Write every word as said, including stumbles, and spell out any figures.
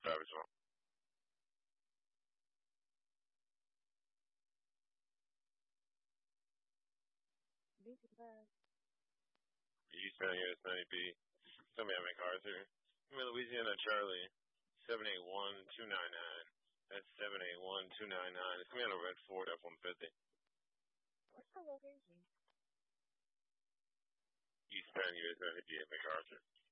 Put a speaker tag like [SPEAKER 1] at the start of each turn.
[SPEAKER 1] Travis one. Eastern U S ninety B. Tell me how many cars here. Give me Louisiana Charlie. seven eight one two nine nine. That's seven eight one two nine nine. It's coming out of Red Ford F one fifty.
[SPEAKER 2] What's the location?
[SPEAKER 1] Eastern U S ninety B at MacArthur.